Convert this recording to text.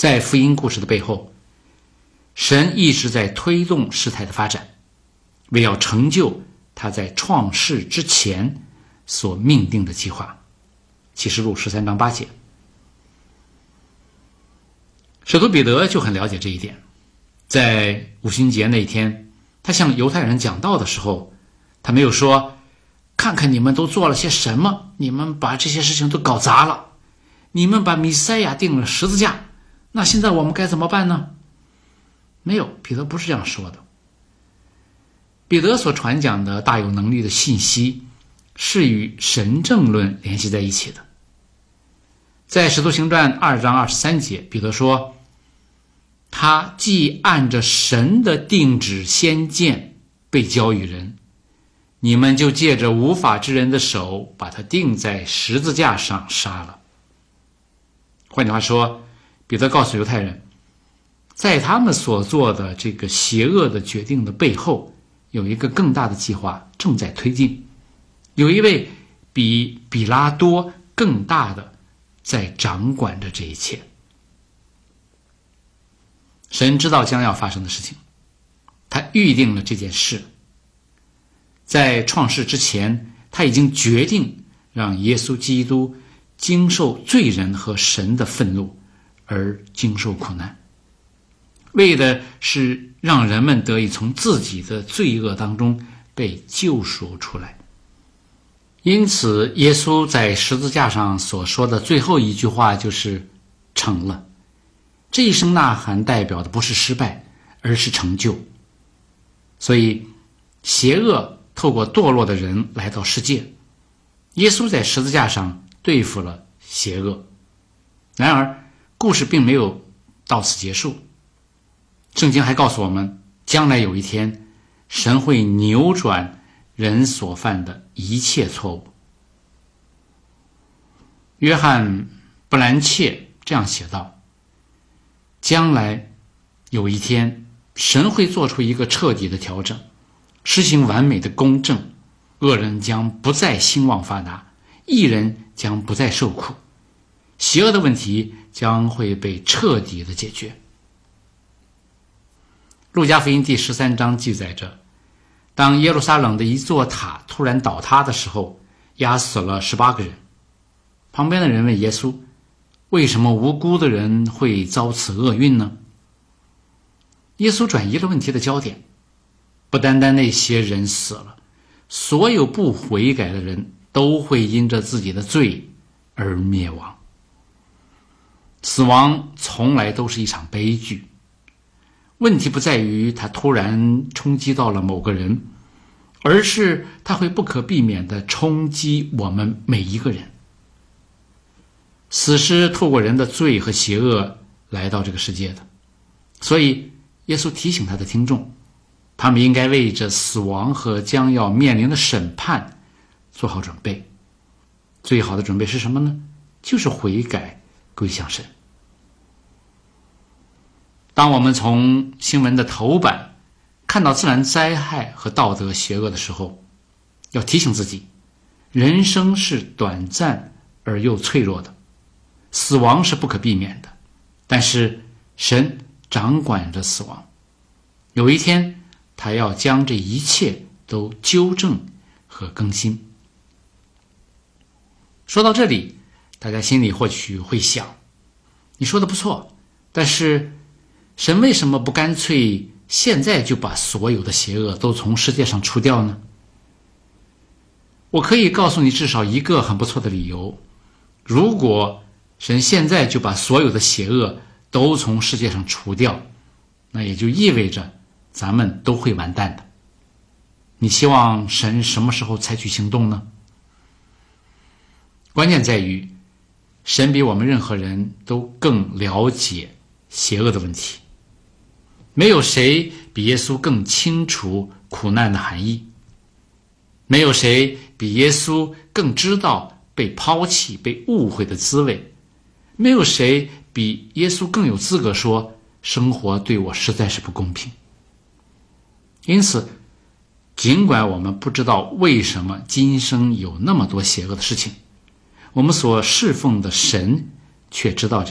在福音故事的背后，神一直在推动事态的发展，为要成就他在创世之前所命定的计划。启示录13章8节。使徒彼得就很了解这一点，在五旬节那一天，他向犹太人讲道的时候，他没有说看看你们都做了些什么，你们把这些事情都搞砸了，你们把弥赛亚钉了十字架，那现在我们该怎么办呢？没有，彼得不是这样说的。彼得所传讲的大有能力的信息是与神证论联系在一起的。在使徒行传2章23节，彼得说，他既按着神的定旨先见被交与人，你们就借着无法之人的手把他钉在十字架上杀了。换句话说，彼得告诉犹太人，在他们所做的这个邪恶的决定的背后，有一个更大的计划正在推进，有一位比比拉多更大的在掌管着这一切。神知道将要发生的事情，他预定了这件事。在创世之前，他已经决定让耶稣基督经受罪人和神的愤怒而经受苦难，为的是让人们得以从自己的罪恶当中被救赎出来。因此，耶稣在十字架上所说的最后一句话就是成了。这一声呐喊代表的不是失败，而是成就。所以，邪恶透过堕落的人来到世界，耶稣在十字架上对付了邪恶。然而，故事并没有到此结束。圣经还告诉我们，将来有一天，神会扭转人所犯的一切错误。约翰·布兰切这样写道，将来有一天，神会做出一个彻底的调整，实行完美的公正，恶人将不再兴旺发达，义人将不再受苦，邪恶的问题将会被彻底的解决。路加福音第13章记载着，当耶路撒冷的一座塔突然倒塌的时候，压死了18个人。旁边的人问耶稣，为什么无辜的人会遭此厄运呢？耶稣转移了问题的焦点，不单单那些人死了，所有不悔改的人都会因着自己的罪而灭亡。死亡从来都是一场悲剧，问题不在于它突然冲击到了某个人，而是它会不可避免地冲击我们每一个人。死是透过人的罪和邪恶来到这个世界的，所以耶稣提醒他的听众，他们应该为着死亡和将要面临的审判做好准备。最好的准备是什么呢？就是悔改归向神。当我们从新闻的头版看到自然灾害和道德邪恶的时候，要提醒自己，人生是短暂而又脆弱的，死亡是不可避免的，但是神掌管着死亡，有一天他要将这一切都纠正和更新。说到这里，大家心里或许会想，你说的不错，但是神为什么不干脆现在就把所有的邪恶都从世界上除掉呢？我可以告诉你至少一个很不错的理由，如果神现在就把所有的邪恶都从世界上除掉，那也就意味着咱们都会完蛋的。你希望神什么时候采取行动呢？关键在于，神比我们任何人都更了解邪恶的问题。没有谁比耶稣更清楚苦难的含义，没有谁比耶稣更知道被抛弃、被误会的滋味，没有谁比耶稣更有资格说生活对我实在是不公平。因此，尽管我们不知道为什么今生有那么多邪恶的事情，我们所侍奉的神却知道